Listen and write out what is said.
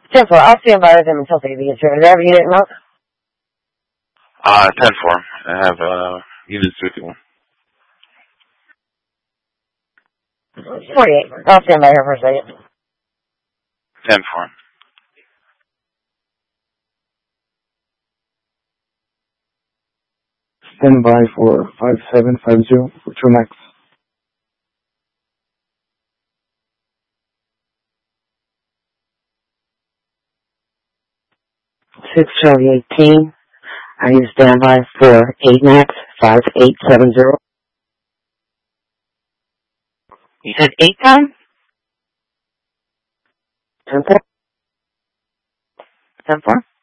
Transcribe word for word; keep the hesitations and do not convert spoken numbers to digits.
ten four, I'll stand by with him until they get here. Whatever you didn't know. Uh, ten four. I have, uh, units with you. forty-eight. I'll stand by here for a second. ten four. Stand by for five seven five zero for True Max. six Charlie eighteen. Are you stand by for eight Max five eight seven zero? You said eight time? ten four? ten four?